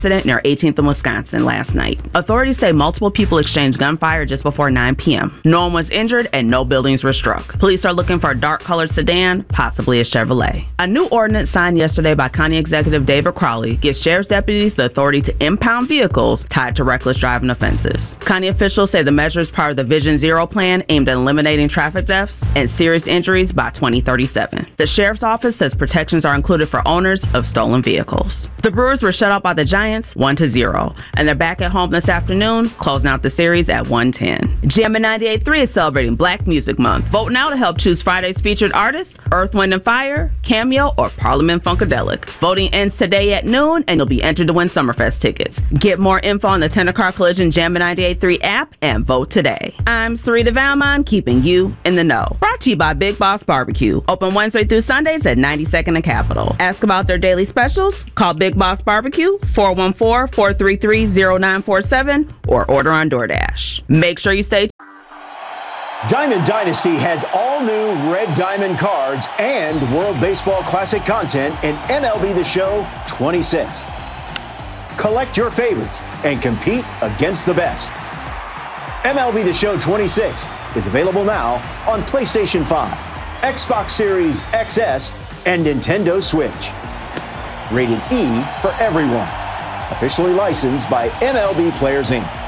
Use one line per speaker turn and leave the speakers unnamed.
incident near 18th and Wisconsin last night. Authorities say multiple people exchanged gunfire just before 9 p.m. No one was injured and no buildings were struck. Police are looking for a dark-colored sedan, possibly a Chevrolet. A new ordinance signed yesterday by County Executive David Crowley gives sheriff's deputies the authority to impound vehicles tied to reckless driving offenses. County officials say the measure is part of the Vision Zero plan aimed at eliminating traffic deaths and serious injuries by 2037. The sheriff's office says protections are included for owners of stolen vehicles. The Brewers were shut out by the Giants 1-0, and they're back at home this afternoon, closing out the series at 1:10. Jammin' 98.3 is celebrating Black Music Month. Vote now to help choose Friday's featured artists, Earth, Wind & Fire, Cameo, or Parliament Funkadelic. Voting ends today at noon, and you'll be entered to win Summerfest tickets. Get more info on the Tender Car Collision Jammin' 98.3 app and vote today. I'm Sarita Valmont, keeping you in the know. Brought to you by Big Boss Barbecue. Open Wednesday through Sundays at 92nd and Capitol. Ask about their daily specials. Call Big Boss Barbecue 414-433-0947 or order on DoorDash. Make sure you stay.
Diamond Dynasty has all new Red Diamond cards and World Baseball Classic content in MLB The Show 26. Collect your favorites and compete against the best. MLB The Show 26 is available now on PlayStation 5, Xbox Series XS, and Nintendo Switch. Rated E for everyone. Officially licensed by MLB Players Inc.